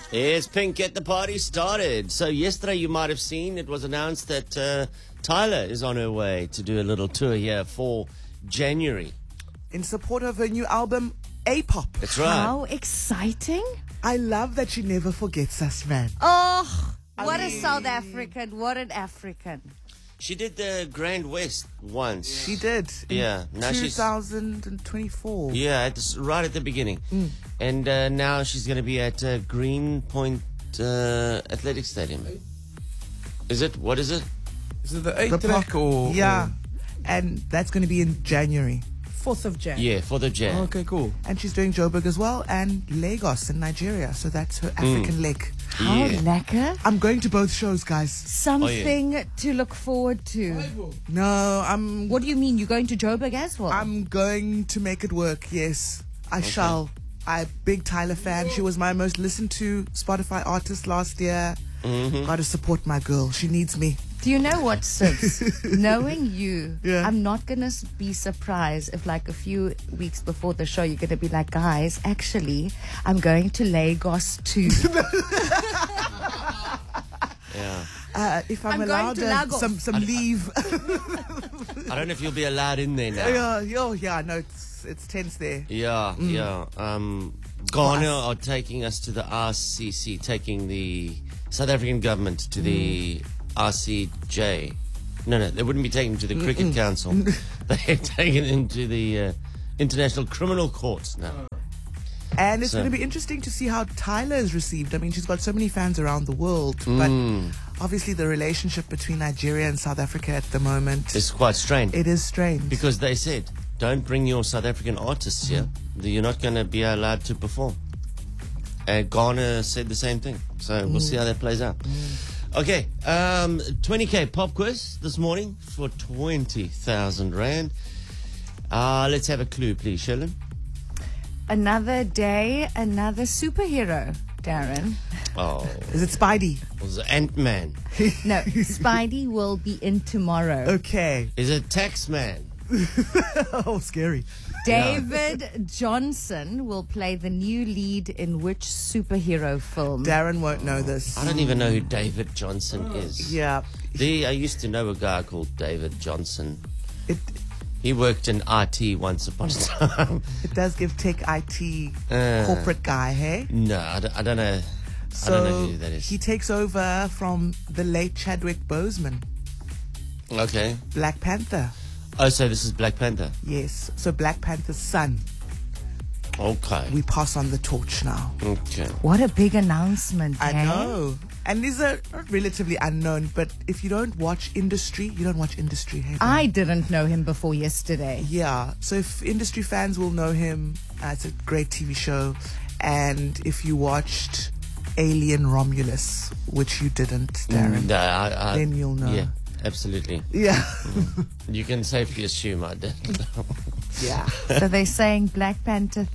Yes, Pink, get the party started. So yesterday you might have seen it was announced that Tyler is on her way to do a little tour here for January. In support of her new album, A-Pop. That's right. How exciting. I love that she never forgets us, man. Oh, what a South African. What an African. She did the Grand West once. She did. Yeah. Now 2024. right at the beginning. And now she's going to be at Greenpoint Athletic Stadium. Is it? What is it? Is it the 8th track or? Yeah. And that's going to be in January. 4th of Jan. Yeah, for the Jan. Oh, okay, cool. And she's doing Joburg as well and Lagos in Nigeria. So that's her African leg. How lekker. I'm going to both shows, guys. Something to look forward to. No, What do you mean? You're going to Joburg as well? I'm going to make it work, yes. I shall. I'm a big Tyler fan. She was my most listened to Spotify artist last year. Gotta support my girl. She needs me. Do you know what, Sis? Knowing you, Yeah. I'm not going to be surprised if like a few weeks before the show, you're going to be like, guys, actually, I'm going to Lagos too. Yeah. If I'm I'm going allowed to Lagos. some leave. I don't know if you'll be allowed in there now. yeah, no, it's tense there. Yeah. Ghana are taking us to the RCC, taking the South African government to the RCJ. No, they wouldn't be taking him to the Cricket Council. They're taking him to the International Criminal Court now. And it's going to be interesting to see how Tyler is received. I mean, she's got so many fans around the world, but obviously the relationship between Nigeria and South Africa at the moment, It's quite strange it is strange. because they said, don't bring your South African artists here. You're not going to be allowed to perform. And Ghana said the same thing. So we'll see how that plays out. Okay, 20K pop quiz this morning for 20,000 Rand. Let's have a clue, please, Shirley. Another day, another superhero, Darren. Oh, Is it Spidey? it was Ant-Man. No, Spidey will be in tomorrow. Okay. Is it Taxman? Oh, scary. David Johnson will play the new lead in which superhero film? Darren won't know this. I don't even know who David Johnson is. Yeah. I used to know a guy called David Johnson. It He worked in IT once upon a time. it does give tech IT Uh. corporate guy, hey? No, I don't know. I don't know who that is. he takes over from the late Chadwick Boseman, Okay. Black Panther. Oh, so this is Black Panther. Yes. So Black Panther's son. Okay. We pass on the torch now. Okay. What a big announcement, I eh? know. And these are relatively unknown, but if you don't watch industry, you don't watch industry. Hey, I didn't know him before yesterday. Yeah. So if industry fans will know him, it's a great TV show. And if you watched Alien Romulus, which you didn't, Darren, No, I then you'll know. Yeah, absolutely. Yeah. You can safely assume I did. Yeah. So they're saying Black Panther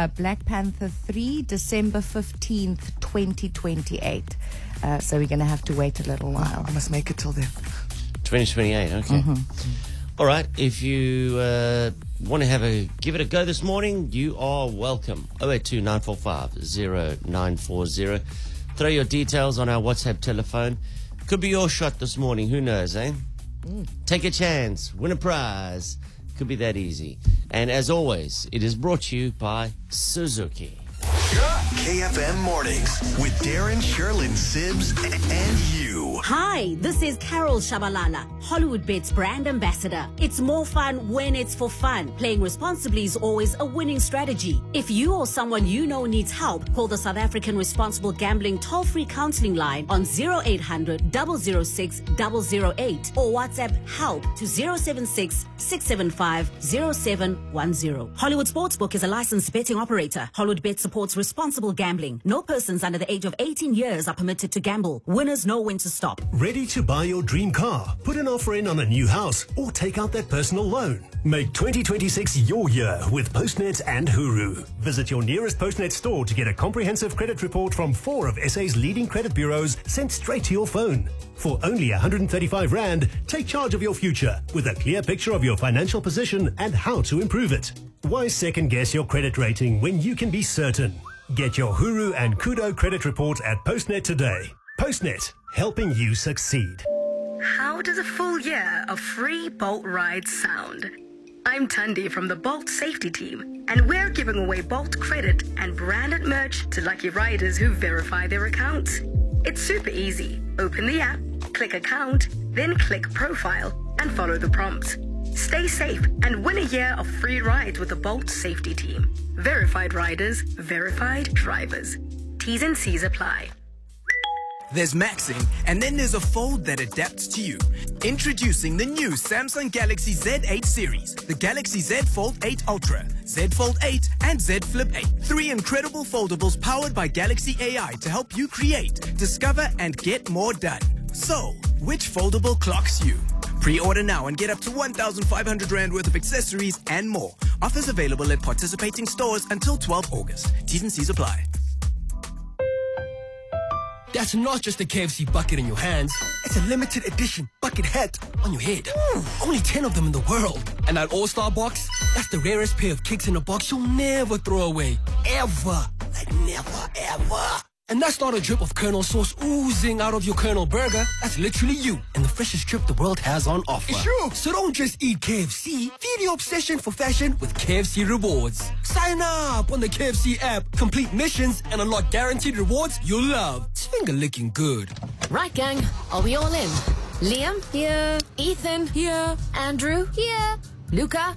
3, December 15th, 2028. So we're going to have to wait a little while. I must make it till then. 2028, okay. All right, if you want to give it a go this morning, you are welcome. 082 945 0940. Throw your details on our WhatsApp telephone. Could be your shot this morning, who knows, eh? Take a chance, win a prize. Could be that easy. And as always, it is brought to you by Suzuki. KFM Mornings with Darren, Sherlyn, Sims, and you. Hi, this is Carol Shabalala, Hollywood Bets brand ambassador. It's more fun when it's for fun. Playing responsibly is always a winning strategy. If you or someone you know needs help, call the South African Responsible Gambling toll-free counseling line on 0800 006 008 or WhatsApp help to 076 675 0710. Hollywood Sportsbook is a licensed betting operator. Hollywood Bet supports responsible gambling. No persons under the age of 18 years are permitted to gamble. Winners know when to stop. Ready to buy your dream car, put an offer in on a new house, or take out that personal loan? Make 2026 your year with Postnet and Huru. Visit your nearest Postnet store to get a comprehensive credit report from 4 of SA's leading credit bureaus sent straight to your phone. For only 135 Rand, take charge of your future with a clear picture of your financial position and how to improve it. Why second guess your credit rating when you can be certain? Get your Huru and Kudo credit report at Postnet today. Postnet, helping you succeed. How does a full year of free Bolt rides sound? I'm Tundi from the Bolt safety team, and we're giving away Bolt credit and branded merch to lucky riders who verify their accounts. It's super easy. Open the app, click account, then click profile, and follow the prompts. Stay safe and win a year of free rides with the Bolt safety team. Verified riders, verified drivers. T's and C's apply. There's maxing, and then there's a fold that adapts to you. Introducing the new Samsung Galaxy Z8 series, the Galaxy Z Fold 8 Ultra, Z Fold 8, and Z Flip 8. 3 incredible foldables powered by Galaxy AI to help you create, discover, and get more done. So, which foldable clocks you? Pre-order now and get up to 1,500 Rand worth of accessories and more. Offers available at participating stores until 12 August. T's and C's apply. That's not just a KFC bucket in your hands. It's a limited edition bucket hat on your head. Only 10 of them in the world. And that All-Star box, that's the rarest pair of kicks in a box you'll never throw away. Ever. Like never, ever. And that's not a drip of Colonel sauce oozing out of your Colonel burger. That's literally you and the freshest drip the world has on offer. It's true. So don't just eat KFC. Feed your obsession for fashion with KFC Rewards. Sign up on the KFC app. Complete missions and unlock guaranteed rewards you'll love. It's finger licking good. Right, gang. Are we all in? Liam? Here. Ethan? Here. Andrew? Here. Luca?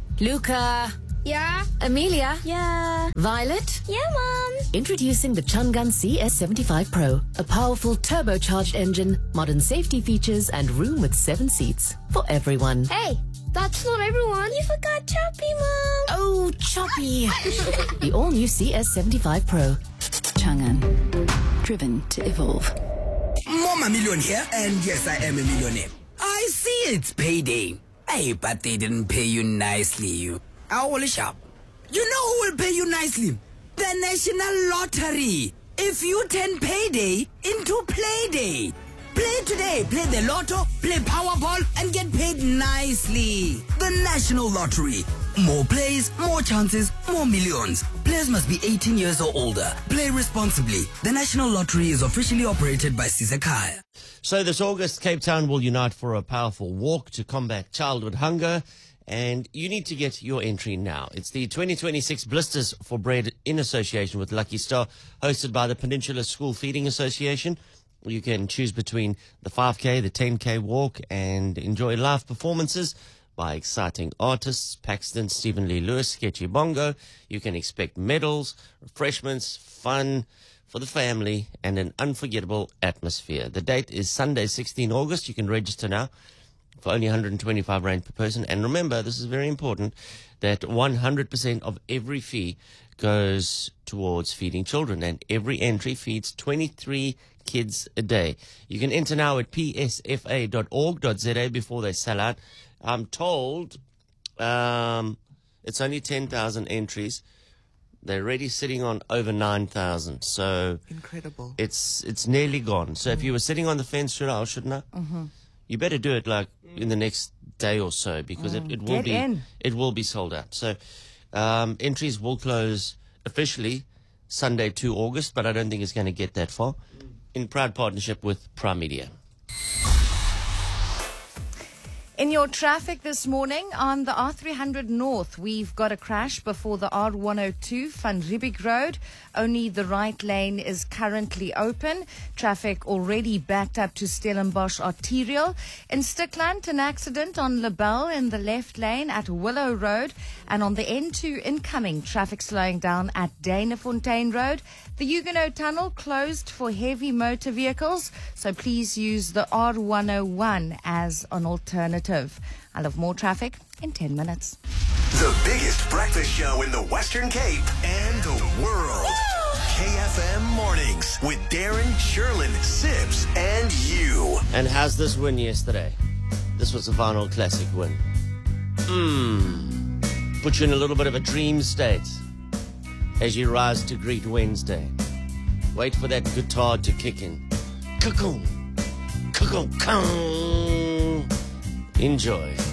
Yeah. Amelia? Yeah. Violet? Yeah, Mom. Introducing the Chungun CS75 Pro, a powerful turbocharged engine, modern safety features, and room with 7 seats for everyone. Hey, that's not everyone. You forgot Choppy, Mom. Oh, Choppy. The all-new CS75 Pro. Chungun, driven to evolve. Mama Million here, and yes, I am a millionaire. I see it's payday. Hey, but they didn't pay you nicely, you. Holy shop. You know who will pay you nicely? The National Lottery. If you turn payday into playday. Play today. Play the lotto, play Powerball, and get paid nicely. The National Lottery. More plays, more chances, more millions. Players must be 18 years or older. Play responsibly. The National Lottery is officially operated by Sisekaya. So this August, Cape Town will unite for a powerful walk to combat childhood hunger. And you need to get your entry now. It's the 2026 Blisters for Bread in association with Lucky Star, hosted by the Peninsula School Feeding Association. You can choose between the 5K, the 10K walk, and enjoy live performances by exciting artists, Paxton, Stephen Lee Lewis, Sketchy Bongo. You can expect medals, refreshments, fun for the family, and an unforgettable atmosphere. The date is Sunday, 16 August. You can register now for only 125 Rand per person. And remember, this is very important, that 100% of every fee goes towards feeding children, and every entry feeds 23 kids a day. You can enter now at psfa.org.za before they sell out. I'm told it's only 10,000 entries. They're already sitting on over 9,000. So incredible. It's nearly gone. So if you were sitting on the fence, should I or shouldn't I? You better do it like in the next day or so, because it will be sold out. So entries will close officially Sunday 2 August, but I don't think it's going to get that far, in proud partnership with Prime Media. In your traffic this morning on the R300 North, we've got a crash before the R102 Van Riebeek Road. Only the right lane is currently open. Traffic already backed up to Stellenbosch Arterial. In Stikland, an accident on Labelle in the left lane at Willow Road. And on the N2 incoming, traffic slowing down at Danafontein Road. The Huguenot Tunnel closed for heavy motor vehicles, so please use the R101 as an alternative. I'll have more traffic in 10 minutes. The biggest breakfast show in the Western Cape and the world. KFM Mornings with Darren, Sherlin, Sibs, and you. And how's this win yesterday? This was a vinyl classic win. Put you in a little bit of a dream state as you rise to greet Wednesday. Wait for that guitar to kick in. Enjoy.